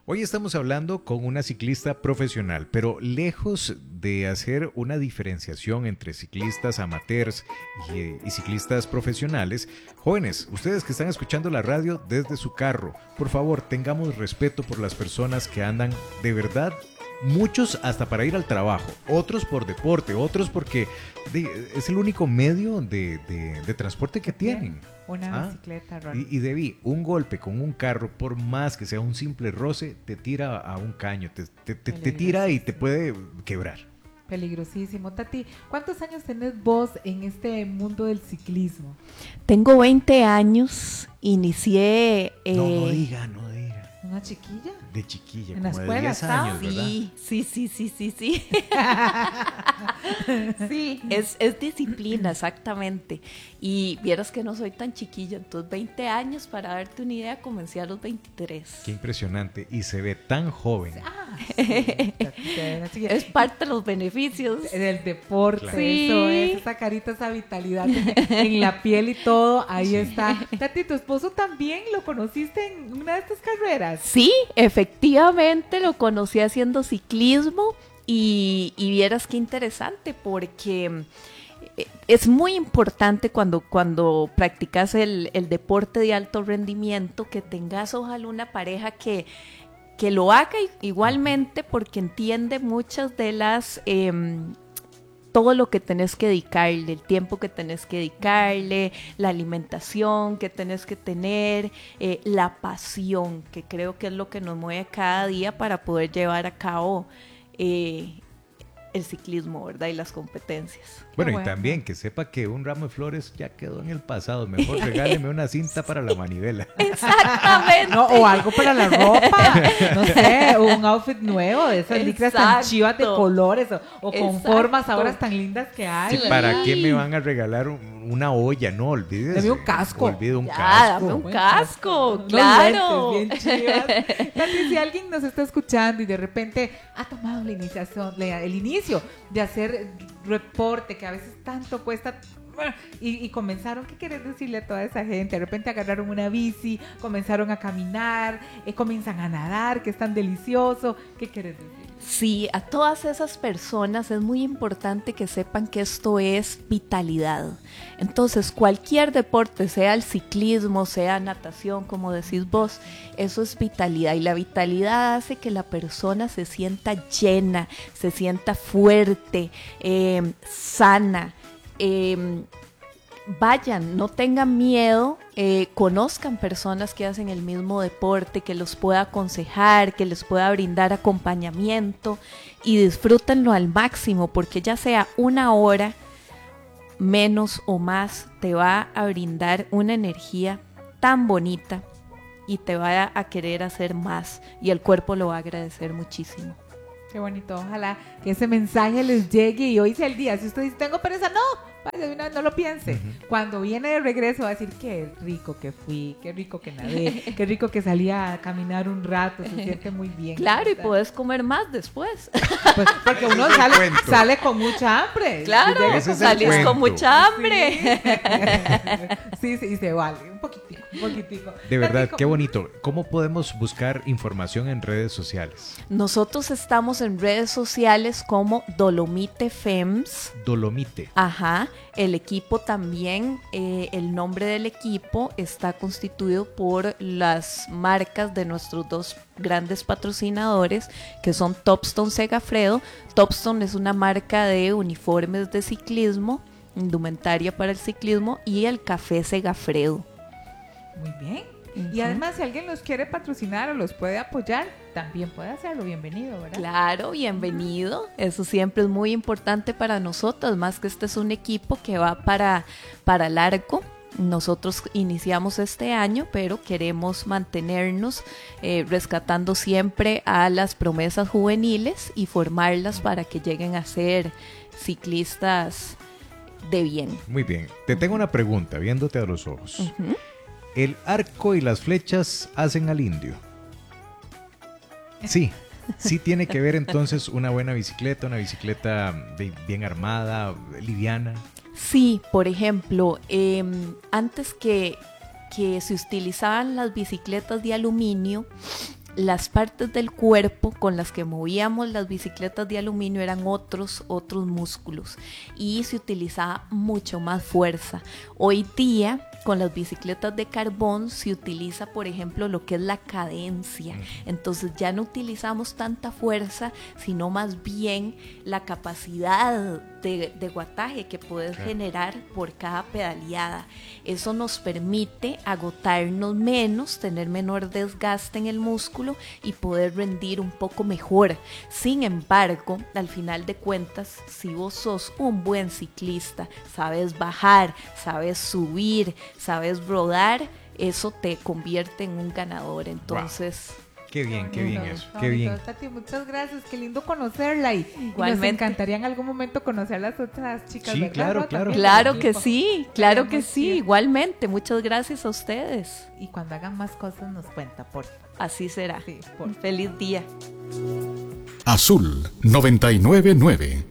Hoy estamos hablando con una ciclista profesional, pero lejos de hacer una diferenciación entre ciclistas amateurs y ciclistas profesionales, jóvenes, ustedes que están escuchando la radio desde su carro, por favor, tengamos respeto por las personas que andan de verdad. Muchos hasta para ir al trabajo, otros por deporte, otros porque es el único medio de transporte que tienen. Una bicicleta, Ron. Y Debbie, un golpe con un carro, por más que sea un simple roce, te tira a un caño, te tira y te puede quebrar. Peligrosísimo. Tati, ¿cuántos años tenés vos en este mundo del ciclismo? Tengo 20 años, inicié... No diga. ¿Una chiquilla? De chiquilla, ¿En la como escuela de 10 años, ¿verdad? Sí. Sí, es disciplina, exactamente. Y vieras que no soy tan chiquilla, entonces 20 años, para darte una idea, comencé a los 23. Qué impresionante, y se ve tan joven. Sí. Es parte de los beneficios Del deporte, claro. Eso es, esa carita, esa vitalidad en la piel y todo, ahí está. Tati, ¿tu esposo también lo conociste en una de estas carreras? Sí, efectivamente lo conocí haciendo ciclismo y vieras qué interesante, porque es muy importante cuando practicas el deporte de alto rendimiento que tengas ojalá una pareja que lo haga igualmente, porque entiende muchas de las... todo lo que tenés que dedicarle, el tiempo que tenés que dedicarle, la alimentación que tenés que tener, la pasión, que creo que es lo que nos mueve cada día para poder llevar a cabo el ciclismo, ¿verdad? Y las competencias. Bueno, y también que sepa que un ramo de flores ya quedó en el pasado. Mejor regáleme una cinta para la manivela. Exactamente. No, o algo para la ropa. No sé, un outfit nuevo, de esas licras tan chivas de colores o con formas ahora tan lindas que hay. Sí, ¿para qué me van a regalar una olla? No, olvídese. Dame un casco. Olvide un casco. Dame un casco, claro. Lentes bien chivas. Tati, si alguien nos está escuchando y de repente ha tomado el inicio de hacer reporte, que a veces tanto cuesta, y comenzaron, ¿qué quieres decirle a toda esa gente? De repente agarraron una bici, comenzaron a caminar, comienzan a nadar, que es tan delicioso. ¿Qué quieres decir? Sí, a todas esas personas es muy importante que sepan que esto es vitalidad. Entonces, cualquier deporte, sea el ciclismo, sea natación, como decís vos, eso es vitalidad. Y la vitalidad hace que la persona se sienta llena, se sienta fuerte, sana. Vayan, no tengan miedo, conozcan personas que hacen el mismo deporte, que los pueda aconsejar, que les pueda brindar acompañamiento, y disfrútenlo al máximo, porque ya sea una hora, menos o más, te va a brindar una energía tan bonita y te va a querer hacer más, y el cuerpo lo va a agradecer muchísimo. Qué bonito, ojalá que ese mensaje les llegue y hoy sea el día. Si usted dice, tengo pereza, no lo piense. Cuando viene de regreso va a decir, qué rico que fui, qué rico que nadé, qué rico que salía a caminar un rato, se siente muy bien. Claro, ¿verdad? Y puedes comer más después. Pues porque uno sale con mucha hambre. Claro, salís con mucha hambre. Sí, se vale, un poquitico. De verdad, qué bonito. ¿Cómo podemos buscar información en redes sociales? Nosotros estamos en redes sociales como Dolomite Fems. Dolomite. Ajá. El equipo también, el nombre del equipo está constituido por las marcas de nuestros dos grandes patrocinadores, que son Topstone Segafredo. Topstone es una marca de uniformes de ciclismo, indumentaria para el ciclismo, y el Café Segafredo. Muy bien. Y además, si alguien los quiere patrocinar o los puede apoyar, también puede hacerlo. Bienvenido, ¿verdad? Claro, bienvenido. Eso siempre es muy importante para nosotros, más que este es un equipo que va para largo. Nosotros iniciamos este año, pero queremos mantenernos rescatando siempre a las promesas juveniles y formarlas para que lleguen a ser ciclistas de bien. Muy bien. Te tengo una pregunta, viéndote a los ojos. ¿El arco y las flechas hacen al indio? Sí tiene que ver entonces una buena bicicleta, una bicicleta bien armada, liviana. Sí, por ejemplo, antes que se utilizaban las bicicletas de aluminio, las partes del cuerpo con las que movíamos las bicicletas de aluminio eran otros músculos y se utilizaba mucho más fuerza. Hoy día con las bicicletas de carbón se utiliza, por ejemplo, lo que es la cadencia. Entonces ya no utilizamos tanta fuerza, sino más bien la capacidad de guataje que puedes generar por cada pedaleada. Eso nos permite agotarnos menos, tener menor desgaste en el músculo y poder rendir un poco mejor. Sin embargo, al final de cuentas, si vos sos un buen ciclista, sabes bajar, sabes subir, sabes rodar, eso te convierte en un ganador. Entonces... Wow. Qué bien eso, qué bien. Tati, muchas gracias, qué lindo conocerla y nos encantaría en algún momento conocer a las otras chicas. Sí, ¿verdad? Claro que sí, igualmente, muchas gracias a ustedes. Y cuando hagan más cosas nos cuenta, por favor. Así será. Sí, Un feliz día. Azul 99.9